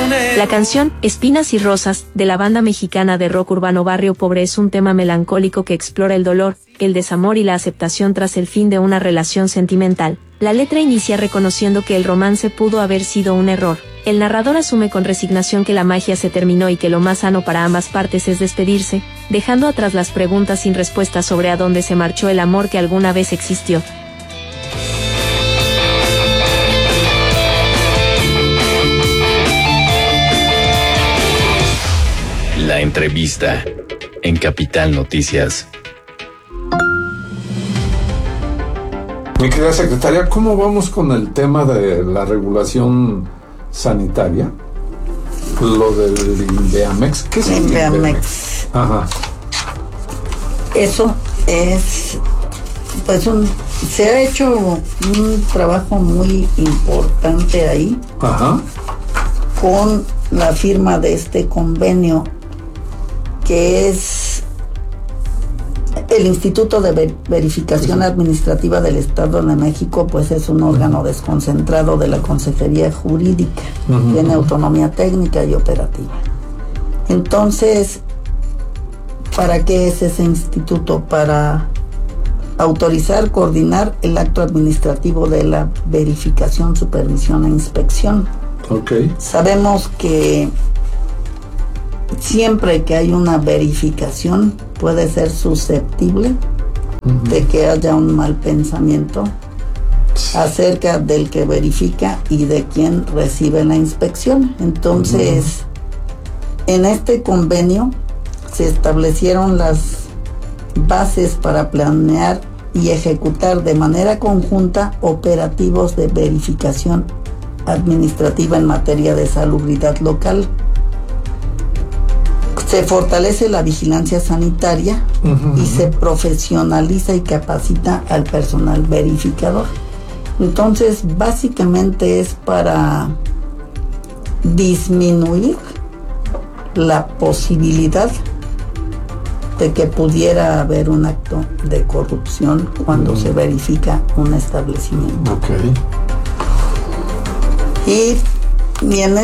La canción Espinas y Rosas, de la banda mexicana de rock urbano Barrio Pobre, es un tema melancólico que explora el dolor, el desamor y la aceptación tras el fin de una relación sentimental. La letra inicia reconociendo que el romance pudo haber sido un error. El narrador asume con resignación que la magia se terminó y que lo más sano para ambas partes es despedirse, dejando atrás las preguntas sin respuesta sobre a dónde se marchó el amor que alguna vez existió. La entrevista en Capital Noticias. Mi querida secretaria, ¿cómo vamos con el tema de la regulación sanitaria? Lo del Inveamex. ¿Qué es el Inveamex? Ajá. Eso es, pues se ha hecho un trabajo muy importante ahí. Ajá. Con la firma de este convenio, que es el Instituto de Verificación Administrativa del Estado de México, pues es un órgano desconcentrado de la Consejería Jurídica, tiene autonomía técnica y operativa. Entonces, ¿para qué es ese instituto? Para autorizar, coordinar el acto administrativo de la verificación, supervisión e inspección. Okay. Sabemos que siempre que hay una verificación puede ser susceptible de que haya un mal pensamiento acerca del que verifica y de quien recibe la inspección. Entonces, en este convenio se establecieron las bases para planear y ejecutar de manera conjunta operativos de verificación administrativa en materia de salubridad local. Se fortalece la vigilancia sanitaria y se profesionaliza y capacita al personal verificador. Entonces, básicamente es para disminuir la posibilidad de que pudiera haber un acto de corrupción cuando se verifica un establecimiento. Okay. Y en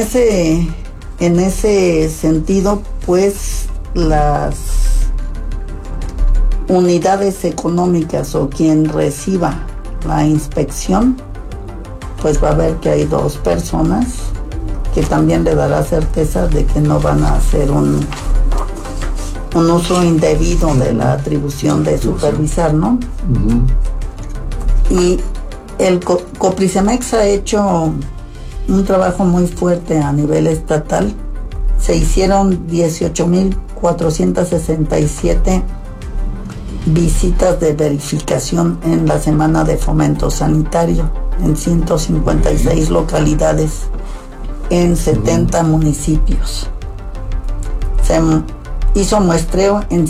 ese sentido, pues las unidades económicas o quien reciba la inspección, pues va a ver que hay dos personas que también le dará certeza de que no van a hacer un uso indebido de la atribución de supervisar, ¿no? Y el Copricemex ha hecho un trabajo muy fuerte a nivel estatal. Se hicieron 18,467 visitas de verificación en la Semana de Fomento Sanitario en 156 localidades en 70 municipios. Se hizo muestreo en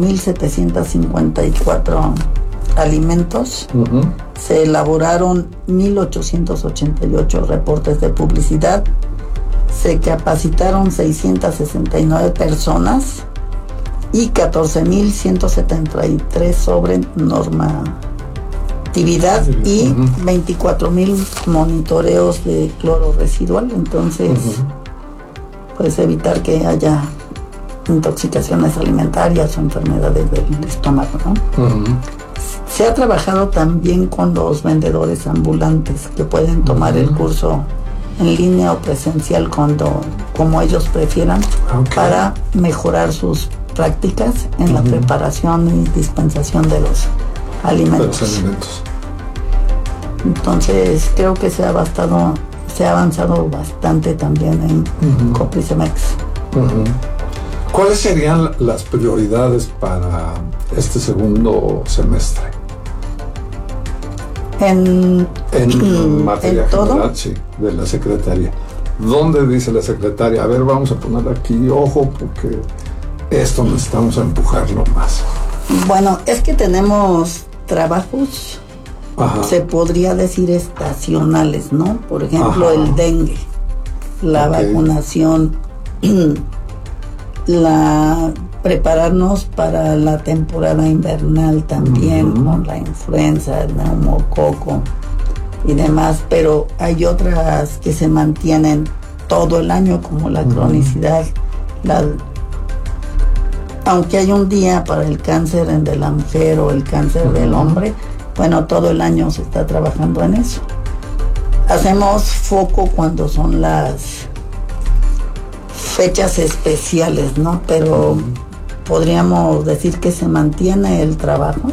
5,754 alimentos. Se elaboraron 1,888 reportes de publicidad. Se capacitaron 669 personas y 14,173 sobre normatividad y 24,000 monitoreos de cloro residual. Entonces, pues evitar que haya intoxicaciones alimentarias o enfermedades del estómago, ¿no? Se ha trabajado también con los vendedores ambulantes que pueden tomar el curso en línea o presencial como ellos prefieran, para mejorar sus prácticas en la preparación y dispensación de los alimentos. Entonces creo que se ha avanzado bastante también en Copricemex. ¿Cuáles serían las prioridades para este segundo semestre? En materia general, sí, de la secretaria. ¿Dónde dice la secretaria? A ver, vamos a poner aquí ojo porque esto necesitamos empujarlo más. Bueno, es que tenemos trabajos, se podría decir estacionales, ¿no? Por ejemplo, el dengue, la vacunación, prepararnos para la temporada invernal también, con la influenza, el neumococo y demás, pero hay otras que se mantienen todo el año, como la cronicidad, aunque hay un día para el cáncer de la mujer o el cáncer del hombre, bueno, todo el año se está trabajando en eso. Hacemos foco cuando son las fechas especiales, ¿no? Pero podríamos decir que se mantiene el trabajo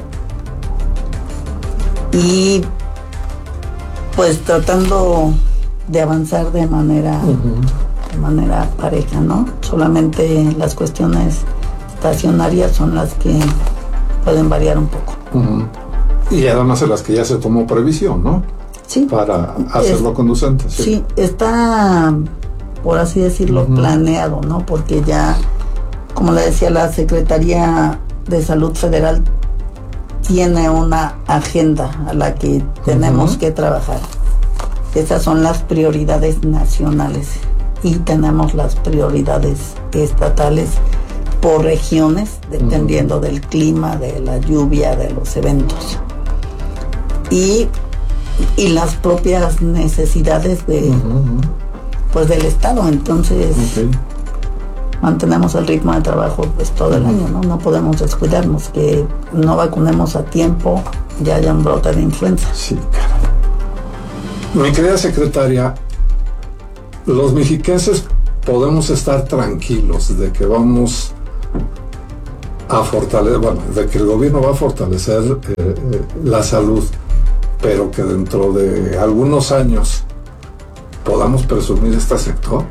y pues tratando de avanzar de manera pareja, ¿no? Solamente las cuestiones estacionarias son las que pueden variar un poco. Y además en las que ya se tomó previsión, ¿no? Sí. Para hacerlo conducente. Sí, está, por así decirlo, planeado, ¿no? Porque ya, como le decía, la Secretaría de Salud Federal tiene una agenda a la que tenemos que trabajar. Esas son las prioridades nacionales y tenemos las prioridades estatales por regiones, dependiendo del clima, de la lluvia, de los eventos. Y las propias necesidades de pues del Estado. Entonces mantenemos el ritmo de trabajo pues todo el año, ¿no? No podemos descuidarnos, que no vacunemos a tiempo, ya haya un brote de influenza. Sí, caray. Mi querida secretaria, los mexiquenses podemos estar tranquilos de que vamos a fortalecer, bueno, de que el gobierno va a fortalecer la salud, pero que dentro de algunos años podamos presumir este sector.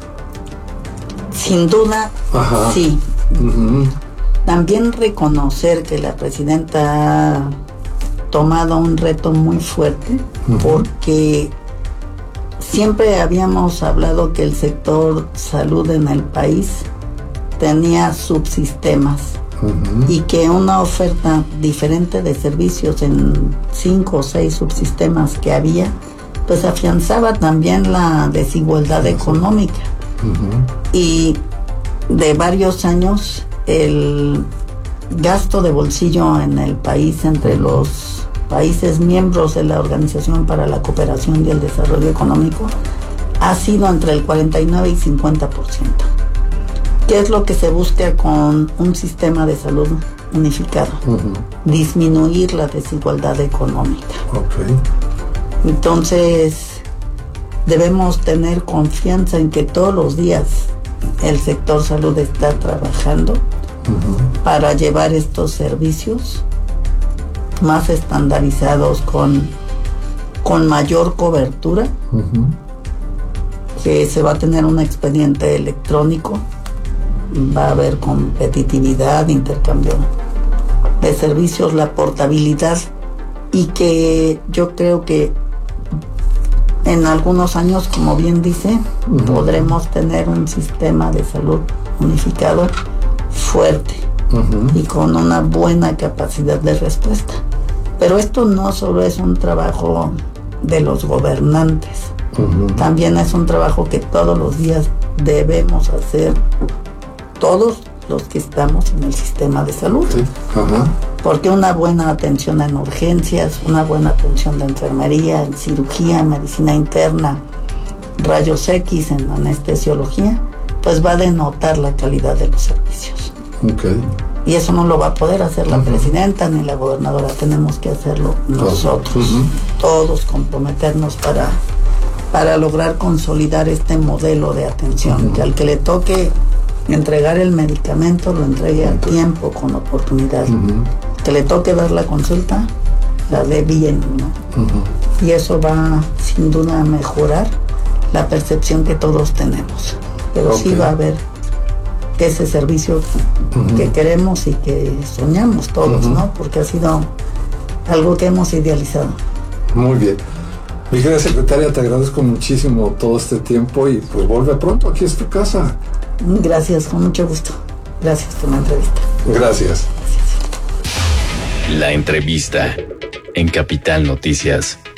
Sin duda, sí. También reconocer que la presidenta ha tomado un reto muy fuerte, porque siempre habíamos hablado que el sector salud en el país tenía subsistemas y que una oferta diferente de servicios en 5 o 6 subsistemas que había, pues afianzaba también la desigualdad económica. Y de varios años el gasto de bolsillo en el país entre los países miembros de la Organización para la Cooperación y el Desarrollo Económico ha sido entre el 49 y 50%. ¿Qué es lo que se busca con un sistema de salud unificado? Disminuir la desigualdad económica. Entonces, debemos tener confianza en que todos los días el sector salud está trabajando para llevar estos servicios más estandarizados, con mayor cobertura, que se va a tener un expediente electrónico, va a haber competitividad, intercambio de servicios, la portabilidad, y que yo creo que en algunos años, como bien dice, podremos tener un sistema de salud unificado fuerte y con una buena capacidad de respuesta. Pero esto no solo es un trabajo de los gobernantes, también es un trabajo que todos los días debemos hacer todos los que estamos en el sistema de salud. Porque una buena atención en urgencias, una buena atención de enfermería, en cirugía, en medicina interna, rayos X, en anestesiología, pues va a denotar la calidad de los servicios. Y eso no lo va a poder hacer la presidenta ni la gobernadora, tenemos que hacerlo nosotros, todos comprometernos para lograr consolidar este modelo de atención, que al que le toque entregar el medicamento lo entregue a tiempo, con oportunidad, que le toque dar la consulta, la dé bien, ¿no? Y eso va sin duda a mejorar la percepción que todos tenemos, pero sí va a haber ese servicio que queremos y que soñamos todos, ¿no? Porque ha sido algo que hemos idealizado. Muy bien. Mi querida secretaria, te agradezco muchísimo todo este tiempo y pues vuelve pronto, aquí es tu casa. Gracias, con mucho gusto. Gracias por la entrevista. Gracias. La entrevista en Capital Noticias.